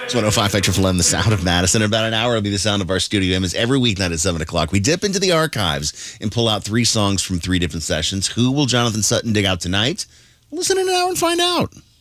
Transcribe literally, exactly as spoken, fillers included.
It's one oh five Factor Phlegm, the sound of Madison. In about an hour, it'll be the sound of our studio image. Every weeknight at seven o'clock, we dip into the archives and pull out three songs from three different sessions. Who will Jonathan Sutton dig out tonight? Listen in an hour and find out.